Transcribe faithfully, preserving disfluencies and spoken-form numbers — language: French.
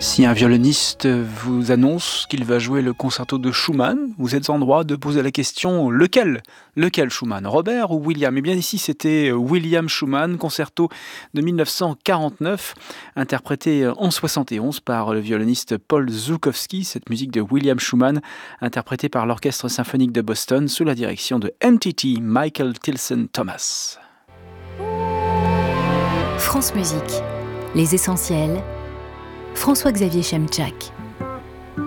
Si un violoniste vous annonce qu'il va jouer le concerto de Schumann, vous êtes en droit de poser la question lequel Lequel Schumann, Robert ou William? Eh bien ici c'était William Schumann, concerto de mille neuf cent quarante-neuf, interprété en soixante et onze par le violoniste Paul Żułkowski. Cette musique de William Schumann, interprétée par l'Orchestre symphonique de Boston sous la direction de M T T, Michael Tilson Thomas. France Musique, les essentiels. François-Xavier Chemczak.